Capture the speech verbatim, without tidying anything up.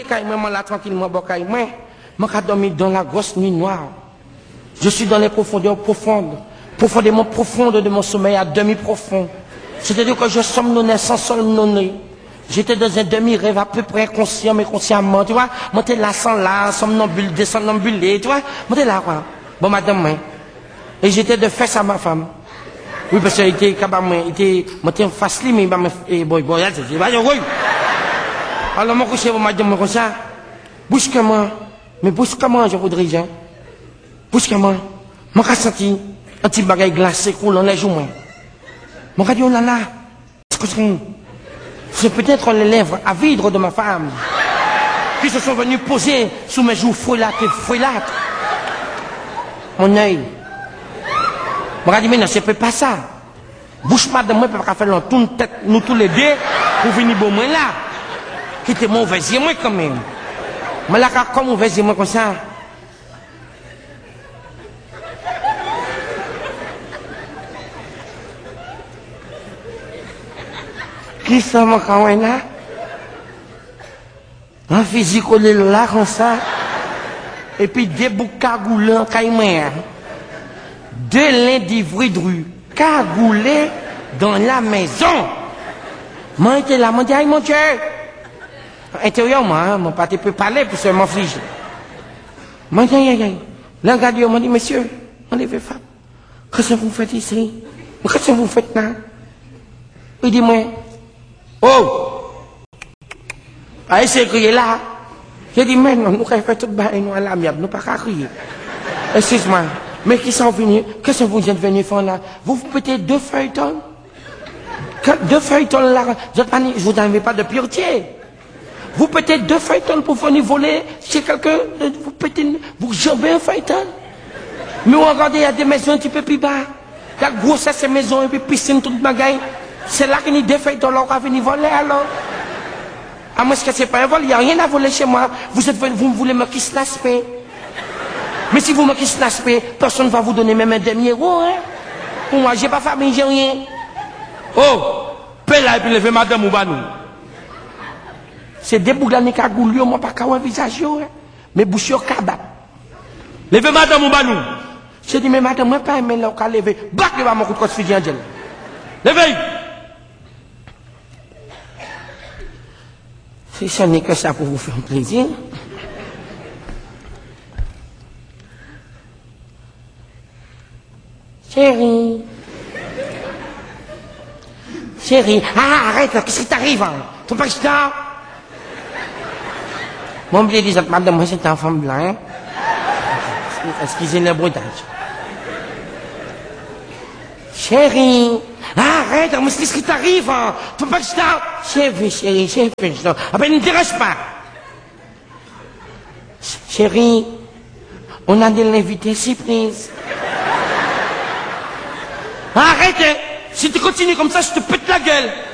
moi là tranquillement, bocaille, moi, moi, j'ai dormi dans la grosse nuit noire. Je suis dans les profondeurs profondes, profondément profondes de mon sommeil, à demi profond. C'est-à-dire que je somnolais sans somnoler. J'étais dans un demi-rêve à peu près conscient, mais consciemment, tu vois. Moi, t'es là, sans là, somnambule, désomnambulé, tu vois. Moi, t'es là, quoi. Bon, madame, moi. Et j'étais de face à ma femme. Oui, parce qu'il était, il était, moi, t'es en face, mais il m'a, et bon, bon, c'est, c'est, oui. Alors, moi, couché, madame, moi, comme ça. Brusquement, mais brusquement, je voudrais, hein. Brusquement, moi, j'ai senti un petit bagage glacé coulant les joues, moi. Moi, j'ai dit, oh là là, c'est peut-être les lèvres à vide de ma femme qui se sont venues poser sous mes joues froilates et froilates. Mon œil. Moi, j'ai dit, mais non, c'est pas ça. Bouche pas de moi, parce qu'on fait l'entour tête, nous tous les deux, pour venir bon moi là. Qui était mauvais, moi quand même. Mais là, comme mauvais, moi comme ça. Qui ça m'a quand même là? Un physique au là comme ça. Et puis des boucs cagoulés en caïmère. Deux lindivris de rue cagoulés dans la maison. Moi j'étais là, moi dit aïe mon Dieu. Intérieurement, mon pâté peut parler pour se m'infliger. Moi dit aïe aïe aïe. Là regarde, m'a dit monsieur, on est fait femme. Qu'est-ce que vous faites ici? Qu'est-ce que vous faites là? Il dit moi. Oh! Ah, c'est crié là. J'ai dit, mais non, nous avons fait tout le bain, nous, à la mienne, nous pas qu'à crier. Excuse-moi, mais qui sont venus? Qu'est-ce que vous êtes venus faire là? Vous vous pétez deux feuilletons? Deux feuilletons là, je ne vous n'avez pas de pureté. Vous pétez deux feuilletons pour venir voler chez quelqu'un, vous pétez, vous jambez un feuilleton. Mais regardez, il y a des maisons un petit peu plus bas. Il y a grosse ces maisons et puis piscine, toute bagaille. C'est là qu'il y a des feuilletons là, on va venir voler alors. À moins que ce n'est pas un vol, il n'y a rien à voler chez moi. Vous, êtes, vous voulez me quitter l'aspect. Mais si vous me quittez l'aspect, personne ne va vous donner même un demi-euro. Hein? Pour moi, je n'ai pas famille, j'ai rien. Oh, paix là et puis levez madame ou banou. C'est des bouglanes qui ont moi pas qu'à un visage, hein? Mais bouche cabane. Levez madame ou banou. Je dis, mais madame, moi pas aimé là, on lever. Bac le va mon coup de crosse fille Angel. Levez. Si ce n'est que ça pour vous faire plaisir. Chérie. Chérie. Ah, arrête là, qu'est-ce qui t'arrive? Hein? Tu pas que je t'en... Mon blé dit, madame, moi c'est un femme blanc. Excusez le bruitage. Chérie. Ah, arrête, mais qu'est-ce qui t'arrive? Hein? Tu pas que je t'en... Chérie, chérie, chérie, je t'en... Ah ben, ne t'intéresse pas. Chérie, on a de l'invité surprise. Arrête, hein. Si tu continues comme ça, je te pète la gueule.